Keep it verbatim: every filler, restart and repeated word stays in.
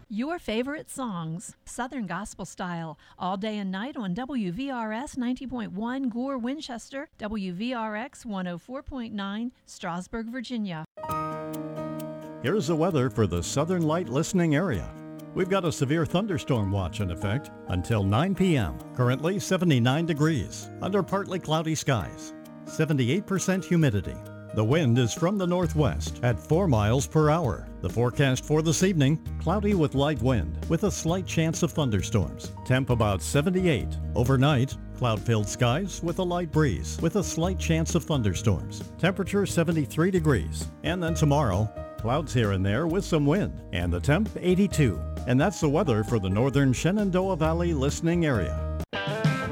Your favorite songs, Southern Gospel Style, all day and night on W V R S ninety point one Gore, Winchester, W V R X one oh four point nine, Strasburg, Virginia. Here's the weather for the Southern Light listening area. We've got a severe thunderstorm watch in effect until nine p.m. Currently seventy-nine degrees, under partly cloudy skies, seventy-eight percent humidity. The wind is from the northwest at four miles per hour. The forecast for this evening, cloudy with light wind with a slight chance of thunderstorms. Temp about seventy-eight. Overnight, cloud-filled skies with a light breeze with a slight chance of thunderstorms. Temperature seventy-three degrees. And then tomorrow, clouds here and there with some wind. And the temp eighty-two. And that's the weather for the northern Shenandoah Valley listening area.